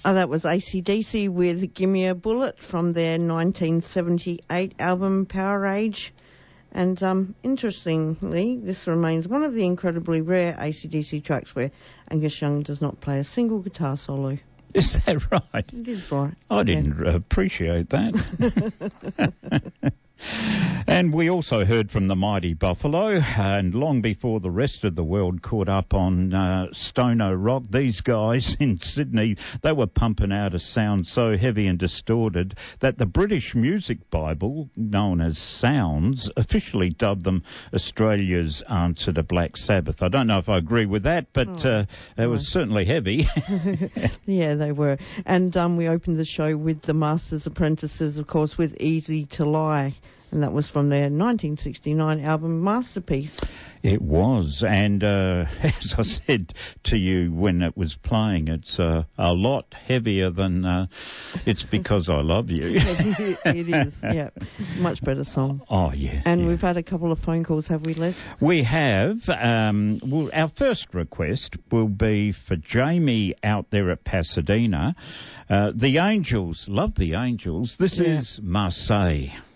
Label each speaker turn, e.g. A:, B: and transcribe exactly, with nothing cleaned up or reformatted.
A: Oh, that was A C D C with Gimme a Bullet from their nineteen seventy-eight album Power Age. And um, interestingly, this remains one of the incredibly rare A C D C tracks where Angus Young does not play a single guitar solo.
B: Is that right?
A: It is right.
B: I didn't
A: yeah.
B: appreciate that. And we also heard from the Mighty Buffalo, and long before the rest of the world caught up on uh, Stoner Rock, these guys in Sydney, they were pumping out a sound so heavy and distorted that the British Music Bible, known as Sounds, officially dubbed them Australia's answer to Black Sabbath. I don't know if I agree with that, but oh, uh, it was right. certainly heavy.
A: Yeah, they were. And um, we opened the show with the Masters Apprentices, of course, with Easy to Lie. And that was from their nineteen sixty-nine album Masterpiece.
B: It was, and uh, as I said to you when it was playing, it's uh, a lot heavier than uh, It's Because I Love You.
A: It is, yeah. Much better song.
B: Oh, yeah.
A: And
B: yeah.
A: we've had a couple of phone calls, have we, Les?
B: We have. Um, well, our first request will be for Jamie out there at Pasadena. Uh, the Angels, love the Angels. This yeah. is Marseille.